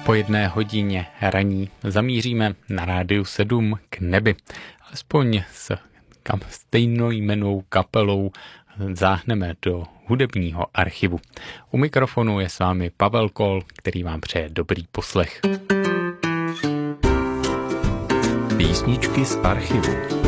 Po 1 hodině raní zamíříme na Rádiu 7 k nebi. Alespoň s stejnojmennou kapelou záhneme do hudebního archivu. U mikrofonu je s vámi Pavel Kol, který vám přeje dobrý poslech. Písničky z archivu.